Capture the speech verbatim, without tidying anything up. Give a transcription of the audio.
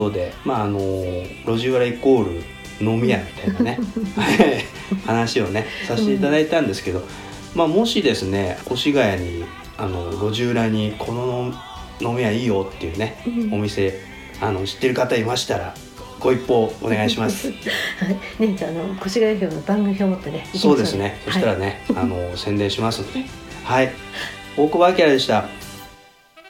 で、まああの路地裏イコール飲み屋みたいなね話をねさせていただいたんですけど、うん、まあ、もしですね越谷にあの路地裏にこの飲み屋いいよっていうね、うん、お店あの知ってる方いましたらご一報お願いしますはい、 ね、じゃあ、あの越谷表の番組表を持ってね、 そうですね、はい、そしたらねあの宣伝しますので、はい、大久保明でした。